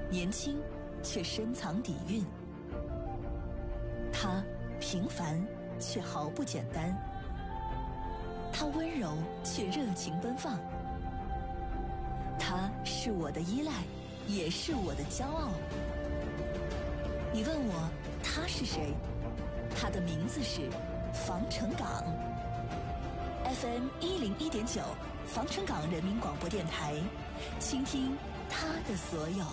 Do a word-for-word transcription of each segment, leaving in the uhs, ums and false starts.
年轻却深藏底蕴。他平凡却毫不简单，他温柔却热情奔放。他是我的依赖，也是我的骄傲。你问我他是谁？他的名字是防城港。F M 一零一点九，防城港人民广播电台，倾听他的所有。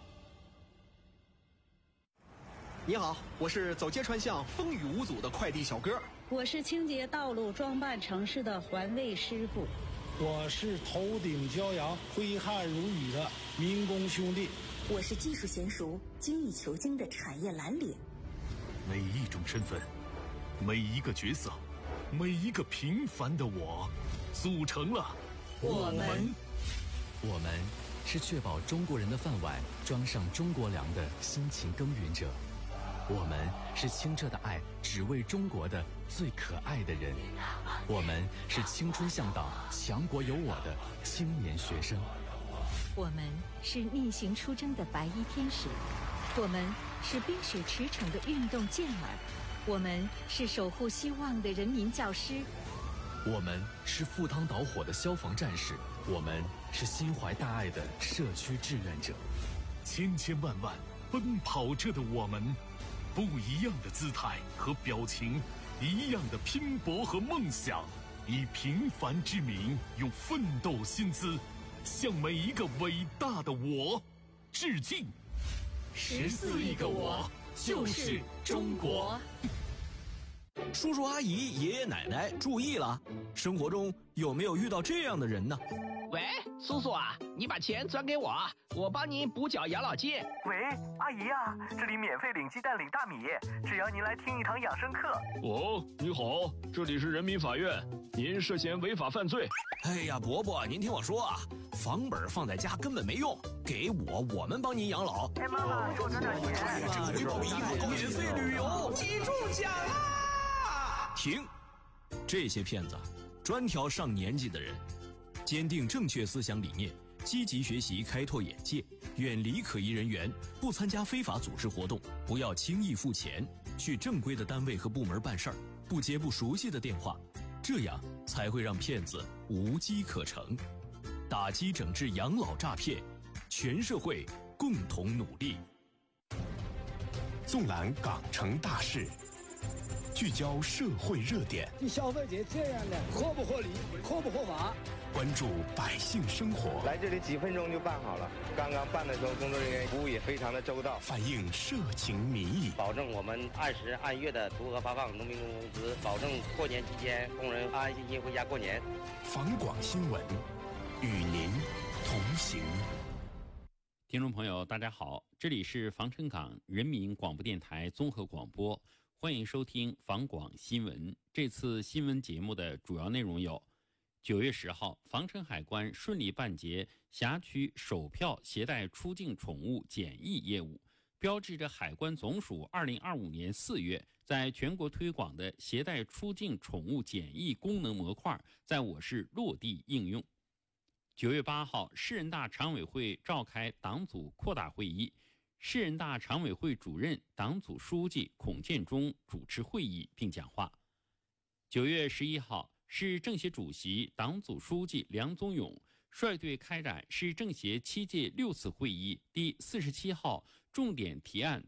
你好，我是走街串巷风雨无阻的快递小哥。 我是清洁道路装扮城市的环卫师傅。 我是头顶骄阳挥汗如雨的民工兄弟。 我是技术娴熟精益求精的产业蓝领。 每一种身份，每一个角色，每一个平凡的我，组成了我们。 我们是确保中国人的饭碗装上中国粮的辛勤耕耘者。我们是清澈的爱只为中国的最可爱的人。我们是青春向导强国有我的青年学生。 我们是逆行出征的白衣天使。我们是冰雪驰骋的运动健儿。我们是守护希望的人民教师。 我们是赴汤蹈火的消防战士。我们是心怀大爱的社区志愿者。 千千万万奔跑着的我们，不一样的姿态和表情，一样的拼搏和梦想，以平凡之名，用奋斗薪资，向每一个伟大的我致敬。 十四亿个我，就是中国。 叔叔阿姨爷爷奶奶注意了，生活中有没有遇到这样的人呢？ 喂，叔叔啊，你把钱转给我，我帮您补缴养老金。 喂，阿姨啊，这里免费领鸡蛋领大米，只要您来听一堂养生课。 哦，你好，这里是人民法院，您涉嫌违法犯罪。 哎呀，伯伯，您听我说啊，房本放在家根本没用，给我，我们帮您养老。 哎，妈妈，给我转点钱。 这个维保衣服免费旅游， 记住奖啦！ 停，这些骗子专挑上年纪的人。坚定正确思想理念，积极学习开拓眼界，远离可疑人员，不参加非法组织活动，不要轻易付钱，去正规的单位和部门办事儿，不接不熟悉的电话，这样才会让骗子无机可乘。打击整治养老诈骗，全社会共同努力。 纵览港城大事，聚焦社会热点， 对消费者这样的合不合理，合不合法？ 关注百姓生活。 来这里几分钟就办好了，刚刚办的时候工作人员服务也非常的周到， 反映社情民意， 保证我们按时按月的如何发放农民工工资，保证过年期间工人安安心心回家过年。 防广新闻，与您同行。 听众朋友大家好，这里是防城港人民广播电台综合广播，欢迎收听防广新闻。这次新闻节目的主要内容有：九月十号，防城海关顺利办结辖区首票携带出境宠物检疫业务，标志着海关总署二零二五年四月在全国推广的携带出境宠物检疫功能模块在我市落地应用。九月八号，市人大常委会召开党组扩大会议，市人大常委会主任、党组书记孔建中主持会议并讲话。九月十一号，市政协主席、党组书记梁宗勇率队开展市政协七届六次会议第四十七号重点提案